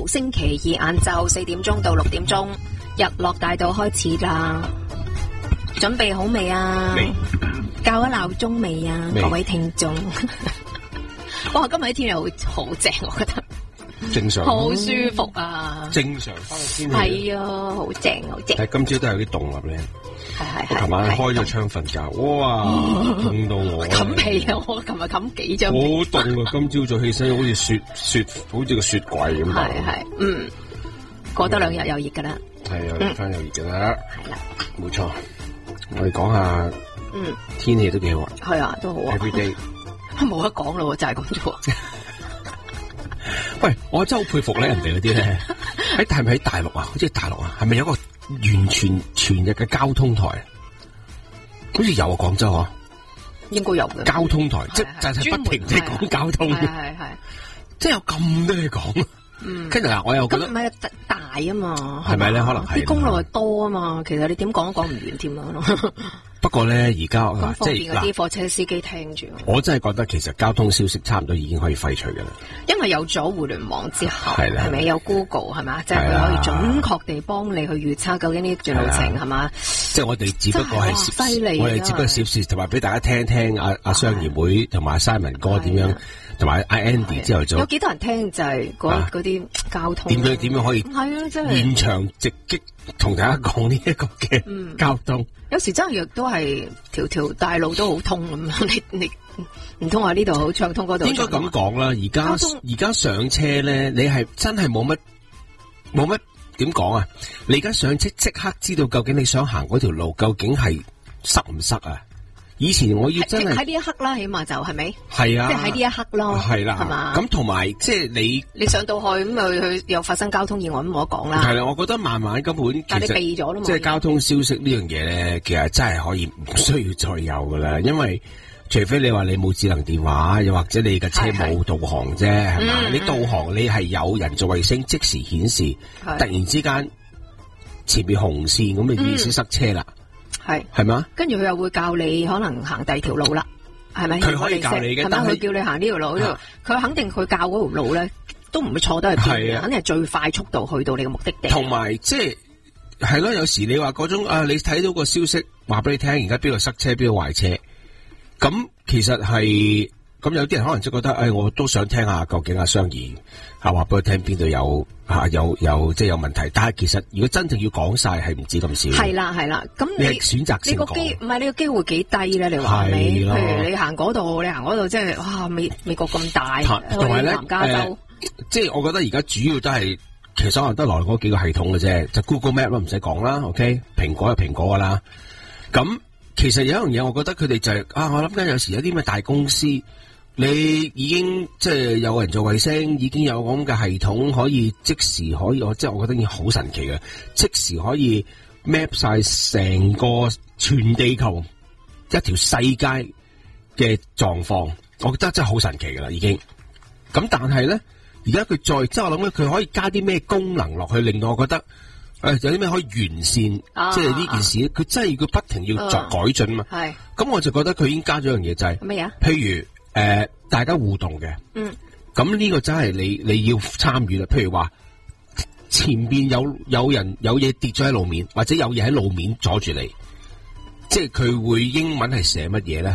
星期二晏晝4點鐘到6點鐘，日落大道開始啦。準備好未啊？ 未。 校咗鬧鐘未啊？各位聽眾。哇！今日啲天氣好正，我覺得。 正常。 好舒服啊！ 正常翻嘅天氣。 係啊，好正好正。 但係今朝都有啲凍啦咧。 係。 我琴晚開咗窗瞓覺，哇！凍到我。 冚被啊！我琴日冚幾張。 好凍啊！今朝早起身好似雪，好似個雪櫃咁。 係。過多2日又熱噶啦。 係又熱翻又熱噶啦。 係啦。 冇錯。我哋講下。天氣都幾好啊。 係啊，都好啊。 Every day。 冇得講咯，就係咁啫。 喂，我真係好佩服咧，人哋嗰啲咧係咪喺大陸啊？好似大陸啊，係咪有個完全全日嘅交通台？好似有啊，廣州嗬， 應該有嘅交通台，即係就係不停即係講交通， 係， 即係有咁多嘢講。跟住嗱，我又覺得咁唔係大啊嘛， 係咪咧？可能係啲公路係多啊嘛，其實你點講都講唔完添啊。 不過咧，而家即係啲貨車司機聽住， 我真係覺得其實交通消息差唔多已經可以廢除㗎啦。 因為有咗互聯網之後， 係咪有 Google 係嘛，即係佢可以準確地幫你去預測究竟呢段路程係嘛。 即係我哋只不過係犀利， 我哋只不過小事，同埋俾大家聽聽阿雙兒妹同埋 Simon 哥點樣，同埋阿 Andy 之後做。 有幾多人聽就係嗰啲交通點樣可以係啊，真係現場直擊同大家講呢一個嘅交通。 有時真係亦都係條大路都好通咁，你唔通話呢度好暢通，嗰度應該咁講啦。而家上車咧，你係真係冇乜點講啊？你而家上車即刻知道究竟你想行嗰條路究竟係塞唔塞啊？以前我要真係喺呢一刻啦，起碼就係咪？ 係啊， 即係喺呢一刻咯， 係啦， 係嘛？ 咁同埋即係你上到去咁去又發生交通意外咁冇得講啦。 係啦，我覺得慢慢根本但係你避咗啦嘛。 即係交通消息呢樣嘢咧，其實真係可以唔需要再有噶啦，因為除非你話你冇智能電話，又或者你嘅車冇導航啫，係嘛？你導航你係有人造衛星即時顯示，突然之間前面紅線咁，你意思塞車啦。係嘛？跟住佢又會教你可能行第二條路啦，係咪？佢可以教你嘅，但係佢叫你行呢條路，佢肯定佢教嗰條路咧，都唔會錯得去邊，肯定係最快速度去到你嘅目的地。同埋即係咯，有時你話嗰種你睇到個消息話俾你聽，而家邊度塞車，邊度壞車，咁其實係咁有啲人可能就覺得，我都想聽下究竟阿雙兒話俾佢聽邊度有即係有問題，但係其實如果真正要講晒，係唔止咁少。係啦，咁你選擇性講，唔係你個機會幾低咧？你話你，譬如你行嗰度，即係哇美國咁大，同埋咧南加州，即係我覺得而家主要都係其實可能得來嗰幾個系統嘅啫，就 Google Map 都唔使講啦。OK， 蘋果有蘋果噶啦。咁其實有一樣嘢，我覺得佢哋就係我諗緊有時有啲咩大公司。你已經即係有人做衛星，已經有咁嘅系統可以即時可以，即係我覺得已經好神奇嘅，即時可以 map 晒成個全地球一條世界嘅狀況，我覺得真係好神奇噶啦，已經。咁但係咧，而家佢再即係我諗咧，佢可以加啲咩功能落去，令到我覺得有啲咩可以完善，即係呢件事，佢真係佢不停要作改進嘛。係。咁我就覺得佢已經加咗樣嘢就係咩啊？譬如。大家互動嘅，咁呢個真係你要參與啦。譬如話前邊有人有嘢跌咗喺路面，或者有嘢喺路面阻住你，即係佢會英文係寫乜嘢咧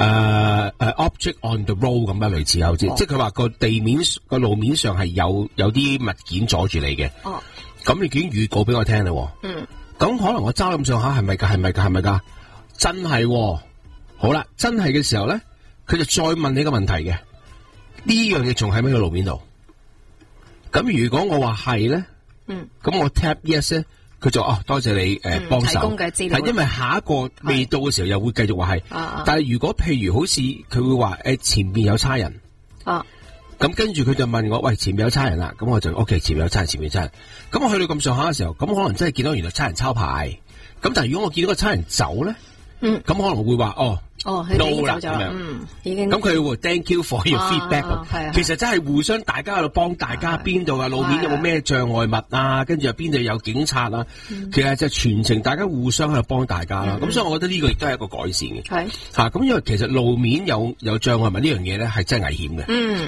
？object on the road 咁樣類似有啲，即係佢話個地面個路面上係有啲物件阻住你嘅。咁你已經預告俾我聽啦。咁可能我揸咁上下係咪噶？真係，好啦，真係嘅時候咧。佢就再問你個問題嘅，呢樣嘢仲喺咩個路面度？咁如果我話係咧，咁我 tap yes 咧，佢就多謝你幫手，提供嘅資料，係因為下一個未到嘅時候又會繼續話係，但係如果譬如好似佢會話前邊有差人，咁跟住佢就問我，喂，前面有差人啦，咁我就 OK， 前面有差人，咁我去到咁上下嘅時候，咁可能真係見到原來差人抄牌，咁但係如果我見到個差人走咧，咁可能會話no 啦，咁樣，已經咁佢會 thank you for your feedback，其實真係互相大家喺度幫大家，邊度路面有冇咩障礙物啊，跟住又邊度有警察啊，其實就全程大家互相喺度幫大家啦，咁所以我覺得呢個亦都係一個改善嘅，咁因為其實路面有障礙物呢樣嘢咧係真係危險嘅，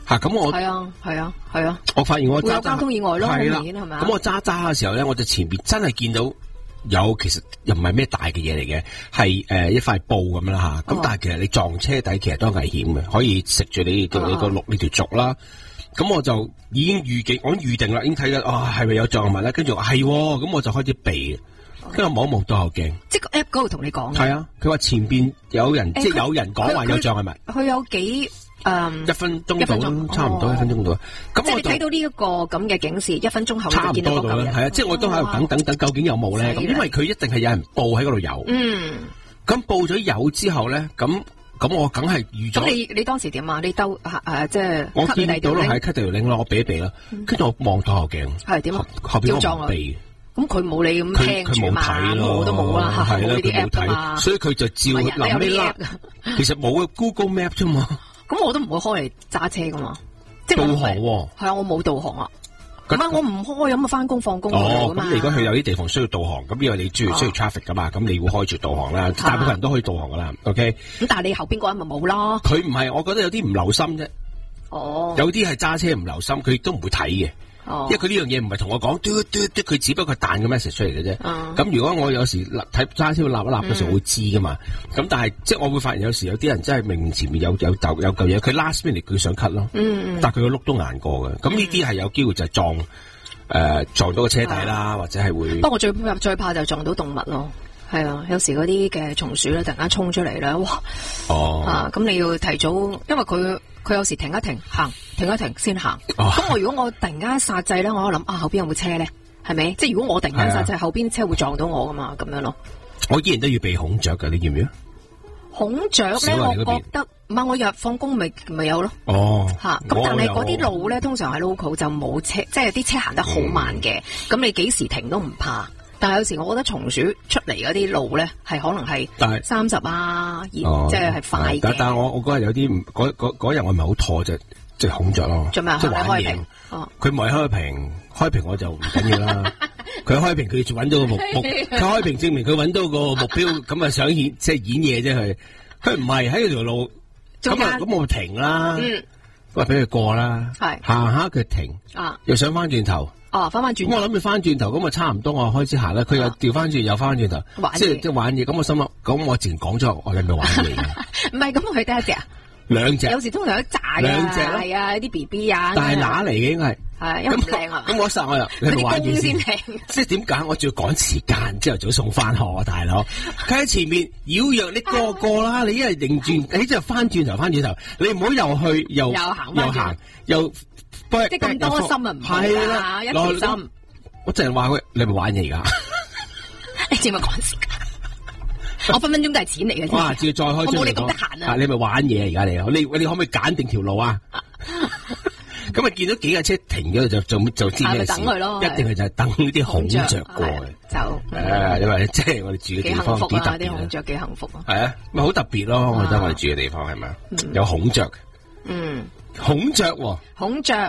吓咁我係啊， 我發現我會有交通意外咯，好係啦， 明顯係咪啊？ 咁我揸嘅時候咧，我就前邊真係見到有，其實又唔係咩大嘅嘢嚟嘅，係一塊布咁啦吓。咁但係其實你撞車底其實都係危險嘅，可以食住你個碌呢條軸啦。咁我就已經我預定啦，已經睇緊係咪有障礙物咧？跟住係，咁我就開始避。跟住望一望倒後鏡， 即係個 app 嗰度同你講。 係啊，佢話前邊有人，即係有人講話有障礙物。 佢有幾 1分鐘到，差唔多1分鐘到。咁我即係你睇到呢一個咁嘅警示，1分鐘後差唔就見到多到啦。係啊，即係我都喺度等，究竟有冇咧？咁因為佢一定係有人報喺嗰度有。咁報咗有之後咧，咁我梗係預咗。 咁你當時點啊？你兜即係我見到咯，係 cut 條領咯，我避一避啦。跟住我望倒後鏡， 係點啊？ 後邊我唔避。 咁佢冇你咁聽住嘛，我都冇啦，冇呢啲 app 嘛， 所以佢就照臨尾啦。其實冇嘅 Google Map 啫嘛。咁我都唔會開嚟揸車噶嘛，即係導航喎。 係啊，我冇導航啊。唔係我唔開咁啊，翻工放工㗎嘛。 咁如果佢有啲地方需要導航，咁因為你需要 traffic 噶嘛，咁你會開住導航啦。大部分人都可以導航噶啦。OK。咁但係你後邊嗰人咪冇咯。 佢唔係，我覺得有啲唔留心啫。有啲係揸車唔留心，佢都唔會睇嘅。因為佢呢樣嘢唔係同我講，佢只不過彈個 message 出嚟嘅啫。咁如果我有時睇揸車立一立嘅時候會知噶嘛。咁但係即係我會發現有時有啲人真係明明前面有嚿嘢，佢 last minute 佢想 cut 咯。但係佢個碌都硬過嘅。咁呢啲係有機會就係撞到個車底啦，或者係會。不過我最怕就撞到動物咯。係啊，有時嗰啲嘅松鼠咧突然間衝出嚟咧，哇！咁你要提早，因為佢有時停一停行，停一停先行。咁如果我突然間剎掣咧，我諗後邊有冇車咧？係咪？即係如果我突然間剎掣，後邊車會撞到我噶嘛？咁樣咯。 我依然都要避孔雀噶，你要唔要？ 孔雀咧，我覺得唔係我日放工咪有咯。咁但係嗰啲路咧，通常喺 local 就冇車，即係啲車行得好慢嘅。咁你幾時停都唔怕。但係有時我覺得松鼠出嚟嗰啲路咧，係可能係30啊，即係快嘅。 但係我嗰日有啲嗰日我唔係好妥啫，即係孔雀咯。 做咩啊？ 即係玩嘢。佢唔係開屏我就唔緊要啦。佢開屏佢揾到個目，佢開屏證明佢揾到個目標，咁啊想即係演嘢啫。佢唔係喺條路咁我停啦。喂，俾佢過啦。行下佢停。又想翻轉頭。 翻轉頭。 咁我諗住翻轉頭，咁啊差唔多，我開始行啦。佢又調翻轉，又翻轉頭，即係玩嘢。咁我心諗，咁我自然講咗，我係咪玩嘢？ 唔係，咁佢得一隻啊？2隻。有時通常有一紮嘅。2隻係啊，啲 BB 啊。 但係乸嚟嘅應該係。 係，因為唔靚啊。咁我實我又，你係咪玩嘢先？即係點解我仲要趕時間，朝頭早送翻學啊，大佬？佢喺前面擾攘，你過啦，你一係擰轉，你就翻轉頭，你唔好又去又行又。 即係咁多心啊，唔係啦，一條心。 我淨係話佢，你係咪玩嘢㗎？ 你知咪趕時間？我分分鐘都係錢嚟嘅。 哇！照再開，我冇你咁得閒啊！ 你咪玩嘢而家你可唔可以揀定條路啊？咁啊，見到幾架車停咗就知咩事？ 等佢咯， 一定係就係等啲孔雀過嚟。因為即係我哋住嘅地方幾特別， 啲孔雀幾幸福啊！ 係啊，咪好特別咯！我覺得我哋住嘅地方係咪有孔雀？孔雀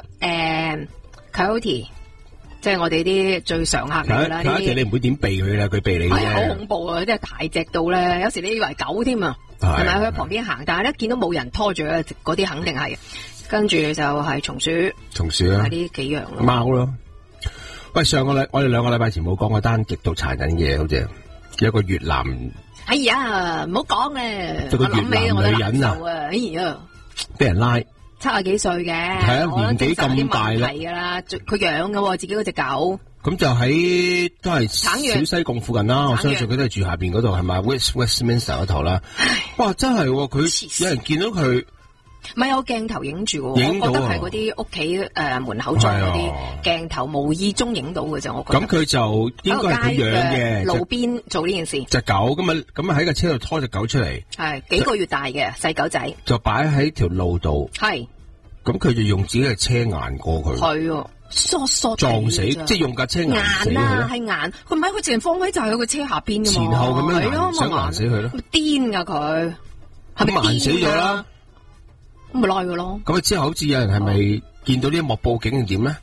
，Coyote， 即係我哋啲最常客嚟啦。Coyote你唔會點避佢啦，佢避你啫。 好恐怖啊！即係大隻到咧，有時你以為狗添啊，係咪？佢喺旁邊行，但係咧見到冇人拖住嗰啲肯定係。跟住就係松鼠啊，係呢幾樣咯。 貓咯。喂，我哋2個禮拜前冇講過單極度殘忍嘅嘢，好似有個越南。 哎呀，唔好講咧， 個越南女人啊， 哎呀， 俾人拉。 70幾歲嘅， 係啊，年紀咁大啦， 係噶啦，佢養嘅自己嗰隻狗。 咁就都係小西貢附近啦，我相信佢都係住下邊嗰度係咪 Westminster 嗰頭啦。哇，真係佢有人見到佢。 唔係有鏡頭影住，我覺得係嗰啲屋企門口裝嗰啲鏡頭，無意中影到嘅啫。我覺得咁佢就應該係佢養嘅， 路邊做呢件事。 隻狗咁啊喺個車度拖隻狗出嚟， 係幾個月大嘅細狗仔， 就擺喺條路度。 係咁佢就用自己嘅車硬過佢， 係疏撞死，即係用架車硬死佢咯。 係硬，佢唔係佢淨係放喺就喺個車下邊嘅嘛， 前後咁樣想硬死佢咯。 癲噶佢，係咪硬死咗啦？ 咁咪拉佢咯。 咁之後好似有人係咪見到呢一幕報警定點咧？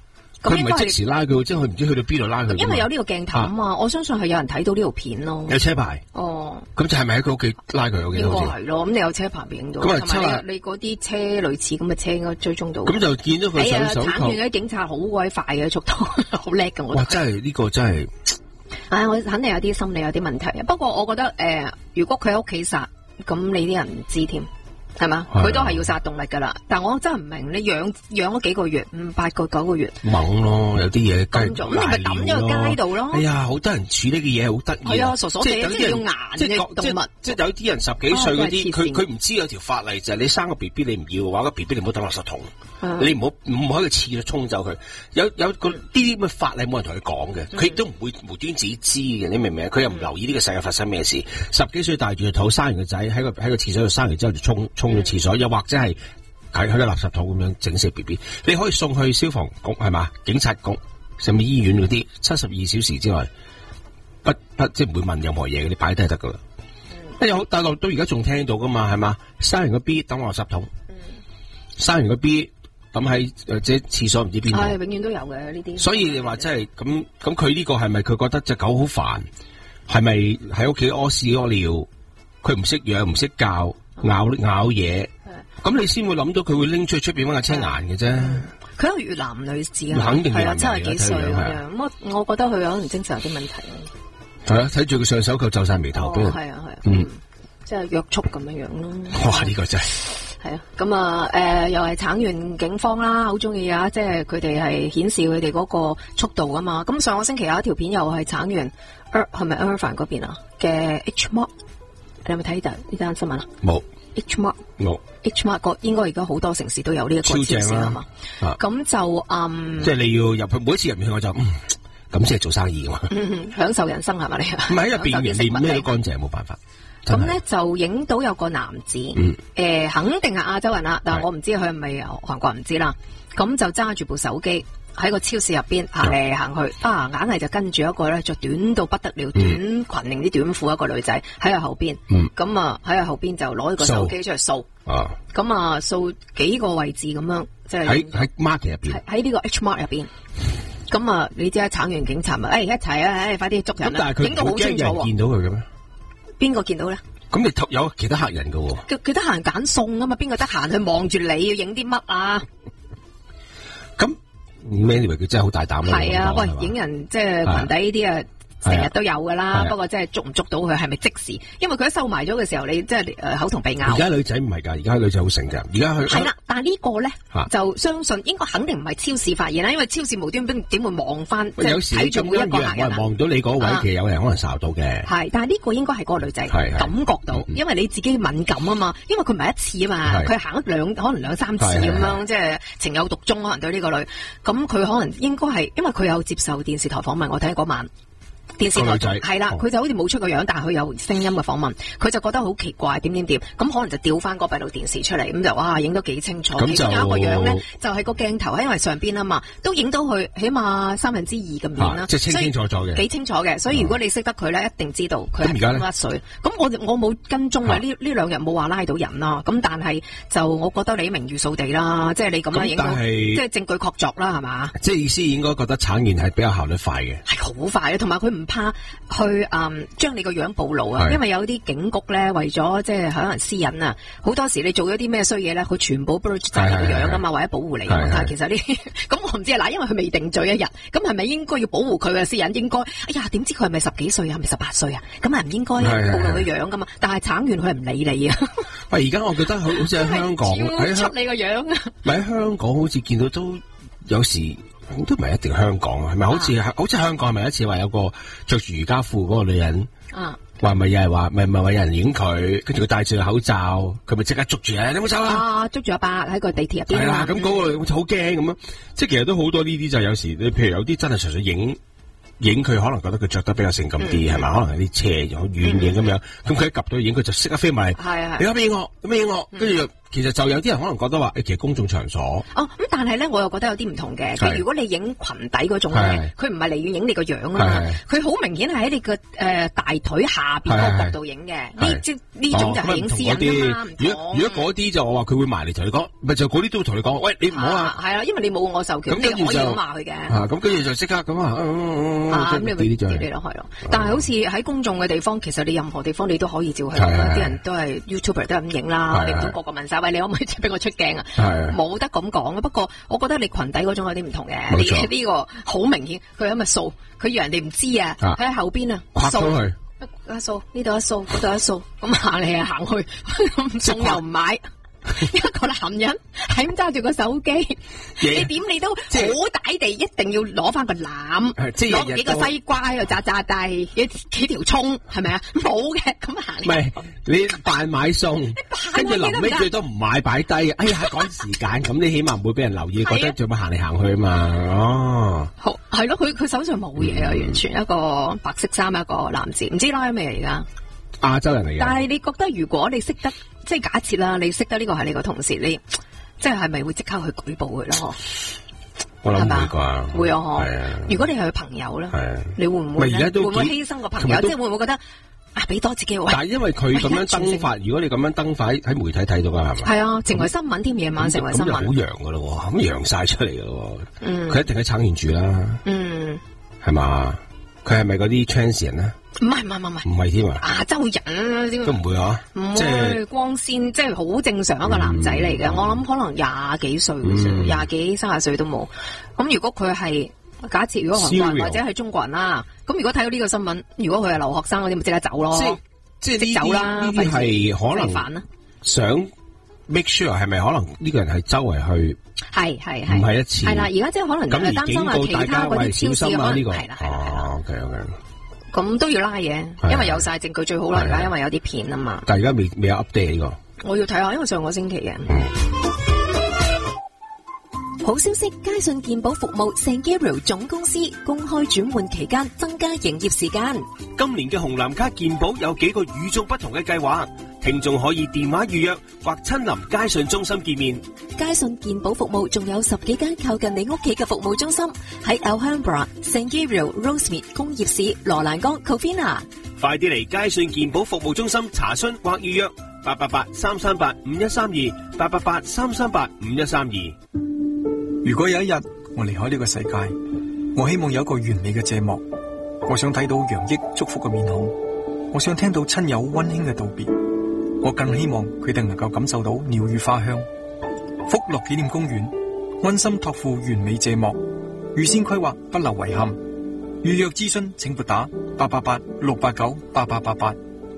佢唔係即時拉佢，即係佢唔知去到邊度拉佢。 因為有呢個鏡頭啊嘛，我相信係有人睇到呢條片咯。 有車牌。 哦。咁就係咪喺佢屋企拉佢？我記得好似。 應該係咯，咁你有車牌咪影到。咁啊，你嗰啲車類似咁嘅車應該追蹤到。 咁就見到佢上手。 橙縣嘅警察好鬼快嘅速度，好叻㗎我覺得。 哇！真係呢個真係。 我肯定有啲心理有啲問題。不過我覺得如果佢喺屋企殺，咁你啲人唔知添。係嘛？佢都係要殺動力噶啦，但我真係唔明，你養咗幾個月，8個9個月， 猛咯，有啲嘢咁你咪抌咗個街度咯。 哎呀，好多人處理嘅嘢好得意。 係啊，傻傻地，即係要硬嘅動物。 即係有啲人10幾歲嗰啲，佢唔知有條法例就係你生個 B B 你唔要嘅話，個 B B 你唔好抌垃圾桶，你唔好喺個廁度沖走佢。有個呢啲咁嘅法例冇人同佢講嘅，佢亦都唔會無端自己知嘅，你明唔明？佢又唔留意呢個世界發生咩事。10幾歲帶住個肚生完個仔喺個廁所度生完之後就沖咗廁所，又或者係喺個垃圾桶咁樣整死 B B， 你可以送去消防局係嘛，警察局甚至醫院嗰啲72小時之內，不即係唔會問任何嘢嘅，你擺低就得噶啦。有大陸到而家仲聽到噶嘛，係嘛？生完個 B 抌垃圾桶，生完個 B 抌喺即係廁所唔知邊度， 係永遠都有嘅呢啲。 所以你話真係咁佢呢個係咪佢覺得隻狗好煩？係咪喺屋企屙屎屙尿？佢唔識養唔識教？咬嘢，咁你先會諗到佢會拎出去出邊搵架車硬嘅啫。佢係越南女子啊， 肯定係啦，70幾歲咁樣。咁我覺得佢可能精神有啲問題。 係啊，睇住佢上手扣皺晒眉頭， 係啊，即係約束咁樣咯。 哇，呢個真係係啊，咁啊，又係橙縣警方啦，好中意啊，即係佢哋係顯示佢哋嗰個速度啊嘛。咁上個星期有一條片又係橙縣，係咪 Irvine 嗰邊啊嘅 H Mart？你有冇睇呢單新聞啊？冇 H Mart 冇 H Mart 個應該而家好多城市都有呢一個超市啊嘛。咁就即係你要入去，每一次入面去我就咁先係做生意噶嘛。 享受人生係嘛你？ 唔係喺入邊連咩都乾淨，冇辦法。 咁咧就影到有個男子，肯定係亞洲人啦，但係我唔知佢係咪韓國人唔知啦。咁就揸住部手機喺個超市入邊行嚟行去，硬係就跟住一個咧着短到不得了短裙定啲短褲一個女仔喺佢後邊，咁啊喺佢後邊就攞個手機出嚟掃，咁啊掃幾個位置咁樣，即係喺 market 入邊，喺呢個 H Mart 入邊。咁啊，你知啊，橙縣警察咪一齊啊，快啲捉人啦！影到好清楚喎。見到佢嘅咩？邊個見到咧？咁你有其他客人噶喎？佢得閒揀餸啊嘛，邊個得閒去望住你要影啲乜啊？咁咩？以為佢真係好大膽啊？ 係啊，喂，影人即係裙底呢啲啊，成日都有噶啦。不過即係捉唔捉到佢係咪即時？因為佢一收埋咗嘅時候，你即係口同鼻拗。而家女仔唔係㗎，而家女仔好成㗎。而家佢係啦，但係呢個咧就相信應該肯定唔係超市發現啦，因為超市無端端點會望翻？有時睇住每一個客人望到你嗰位，其實有人可能睄到嘅。係，但係呢個應該係嗰個女仔感覺到，因為你自己敏感啊嘛，因為佢唔係一次啊嘛，佢行咗可能2、3次咁樣，即係情有獨鍾可能對呢個女。咁佢可能應該係因為佢有接受電視台訪問，我睇嗰晚。電視台係啦，佢就好似冇出個樣，但係佢有聲音嘅訪問，佢就覺得好奇怪，點，咁可能就調翻個閉路電視出嚟，咁就哇影得幾清楚，其中有一個樣咧，就係個鏡頭，因為上邊啊嘛，都影到佢起碼2/3嘅面啦，即係清清楚楚嘅，幾清楚嘅，所以如果你識得佢咧，一定知道佢係甩水。咁我冇跟蹤啊，呢2日冇話拉到人啦，咁但係就我覺得你名譽掃地啦，即係你咁樣影到，即係證據確鑿啦，係嘛？即係意思應該覺得橙縣係比較效率快嘅，係好快嘅，同埋佢唔怕去將你個樣暴露啊，因為有啲警局咧為咗即係可能私隱啊，好多時你做咗啲咩衰嘢咧，佢全部 blur 晒你個樣噶嘛，或者保護你啊。但係其實呢咁我唔知啊，嗱，因為佢未定罪1日，咁係咪應該要保護佢嘅私隱？應該，哎呀，點知佢係咪10幾歲啊？係咪18歲啊？咁係唔應該暴露佢樣噶嘛？但係橙縣佢係唔理你啊。喂，而家我覺得好似喺香港喺出你個樣啊，咪喺香港好似見到都有時。都唔係一定香港啊，係咪好似香港係咪一次話有個着住瑜伽褲嗰個女人話咪又係話咪有人影佢，跟住佢戴住個口罩，佢咪即刻捉住啊！你冇走啊！捉住阿伯喺個地鐵入邊。係啦，咁嗰個好似好驚咁樣，即係其實都好多呢啲就有時你譬如有啲真係純粹影佢，可能覺得佢着得比較性感啲係咪？可能係啲斜好遠影咁樣，咁佢一及到影佢就即刻飛埋嚟。係你有咩影我？跟住其實就有啲人可能覺得話，其實公眾場所咁但係咧，我又覺得有啲唔同嘅。如果你影裙底嗰種咧，佢唔係離遠影你個樣啊嘛，佢好明顯係喺你個大腿下邊嗰個角度影嘅。呢種就係影私隱啊嘛。 如果嗰啲就我話佢會埋嚟同你講，咪就嗰啲都會同你講，喂，你唔好啊。 係啦，因為你冇我授權，你可以咁話佢嘅。 咁跟住就即刻咁咁你咪跌落去咯。但係好似喺公眾嘅地方，其實你任何地方你都可以照去。啲人都係 YouTuber 都係咁影啦，你唔通個個問晒，喂，你可唔可以俾我出鏡啊？冇得咁講。不過我覺得你裙底嗰種有啲唔同嘅，你呢個好明顯，佢咁嘅掃，佢以為人哋唔知啊，佢喺後邊啊，掃一掃呢度一掃嗰度一掃，咁行嚟行去，咁仲又唔買。一個男人係咁揸住個手機，你點你都好歹地一定要攞翻個籃，攞幾個西瓜喺度炸低，幾條蔥係咪啊？冇嘅，咁行。唔係你扮買餸，跟住臨尾最多唔買擺低，哎呀趕時間，咁你起碼唔會俾人留意，覺得做乜行嚟行去啊嘛。好係咯，佢手上冇嘢啊，完全一個白色衫一個男子，唔知拉咩嚟噶。 亞洲人嚟嘅。 但係你覺得如果你識得？即係假設啦，你識得呢個係你個同事，你即係咪會即刻去舉報佢咯？ 我諗會啩， 會啊！如果你係佢朋友咧，你會唔會咧？會唔會犧牲個朋友？即係會唔會覺得俾多次機會？ 但係因為佢咁樣登法，如果你咁樣登法喺媒體睇到㗎係咪？ 係啊，成為新聞添，夜晚成為新聞。咁就好揚㗎咯，咁揚晒出嚟㗎咯。佢一定喺撐完住啦。係嘛？佢係咪嗰啲 trans 人咧？ 唔係添啊！ 亞洲人都唔會啊， 唔會光鮮，即係好正常一個男仔嚟嘅。我諗可能廿幾歲，20幾30歲都冇。咁如果佢係假設，如果韓國人或者係中國人啦，咁如果睇到呢個新聞，如果佢係留學生嗰啲，咪即刻走咯。即係走啦， 呢啲係可能想 make sure 係咪可能呢個人係周圍去？係唔係一次？ 係啦，而家即係可能咁擔心話其他嗰啲超市可能係啦。 OK。 咁都要拉嘢，因為有晒證據最好啦。而家因為有啲片啊嘛。 但係而家未有 update 呢個。 我要睇下，因為上個星期嘅。好消息，佳信健保服務 San Gabriel 總公司公開轉換期間增加營業時間。 今年嘅紅藍卡健保有幾個與眾不同嘅計劃，聽眾可以電話預約或親臨佳信中心見面。 佳信健保服務仲有10幾間靠近你屋企嘅服務中心，喺 Alhambra、San Gabriel、Rosemead 工業市、羅蘭江、Covina。 快啲嚟佳信健保服務中心查詢或預約888-338-5132 888-338-5132。 如果有一日我離開呢個世界，我希望有一個完美嘅謝幕。我想睇到洋溢祝福嘅面孔，我想聽到親友溫馨嘅道別，我更希望佢哋能夠感受到鳥語花香。福樂紀念公園溫馨託付完美謝幕，預先規劃不留遺憾。預約諮詢請撥打888-689-8888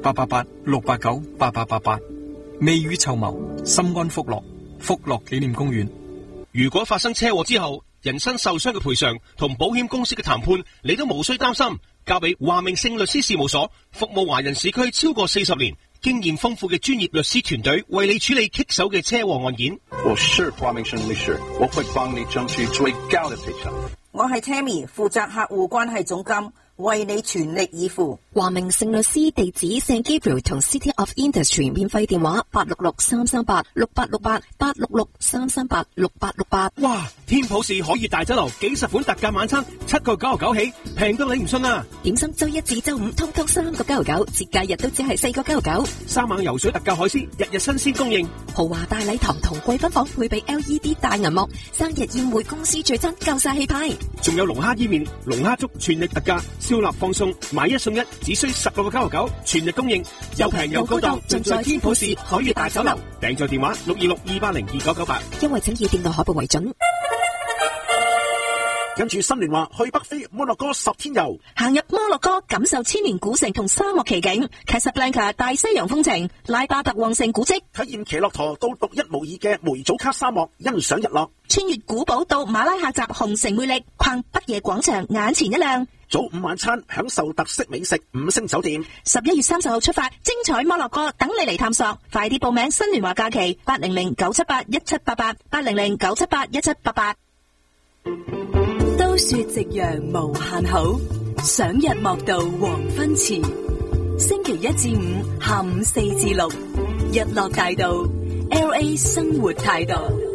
888-689-8888。未雨綢繆，心安福樂。福樂紀念公園。 如果發生車禍之後，人身受傷嘅賠償同保險公司嘅談判，你都無需擔心，交俾華明勝律師事務所，服務華人市區超過40年，經驗豐富嘅專業律師團隊，為你處理棘手嘅車禍案件。 我是華明勝律師，我會幫你爭取最高的賠償。 我係 Tammy， 負責客戶關係總監，為你全力以赴。 華明勝律師地址 San Gabriel 同 City of Industry， 免費電話866-338-6868 866-338-6868。 哇！天普士可以大酒樓幾十款特價晚餐，7個99起，平到你唔信啊！ 點心周一至周五通通3個99，節假日都只係4個99。 三晚游水特價海鮮，日日新鮮供應。 豪華大禮堂同貴賓房配備 LED 大銀幕，生日宴會公司聚餐夠晒氣派。 仲有龍蝦伊麵、龍蝦粥全日特價，燒臘放送，買1送1，只需10個99，全日供應，又平又高檔，盡在天普士海悅大酒樓。訂座電話626-280-2998， 因為請以電腦海報為準。 跟住新年話去北非摩洛哥10天遊， 行入摩洛哥感受千年古城同沙漠奇景， Casablanca 大西洋風情，拉巴特旺盛古蹟， 體驗騎駱駝到獨一無二嘅梅祖卡沙漠，欣賞日落， 穿越古堡到馬拉喀什紅城魅力，逛北夜廣場眼前一亮， 早午晚餐享受特色美食，5星酒店。 11月30號出發，精彩摩洛哥等你嚟探索，快啲報名新年華假期800-978-1788 800-978-1788。 都說夕陽無限好，賞日莫到黃昏遲。星期1至5下午4至6，日落大道 LA 生活態度。